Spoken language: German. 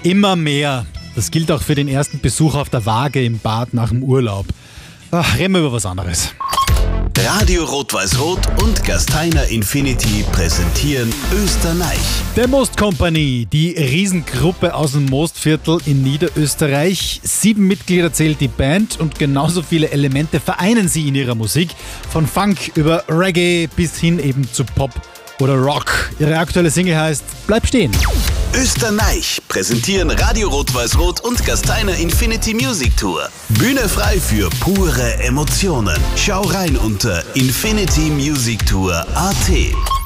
Immer mehr. Das gilt auch für den ersten Besuch auf der Waage im Bad nach dem Urlaub. Reden wir über was anderes. Radio Rot-Weiß-Rot und Gasteiner Infinity präsentieren Österreich. Der Most Company, die Riesengruppe aus dem Mostviertel in Niederösterreich. 7 Mitglieder zählt die Band und genauso viele Elemente vereinen sie in ihrer Musik. Von Funk über Reggae bis hin eben zu Pop oder Rock. Ihre aktuelle Single heißt Bleib stehen. Österreich präsentieren Radio Rot-Weiß-Rot und Gasteiner Infinity Music Tour. Bühne frei für pure Emotionen. Schau rein unter infinitymusictour.at.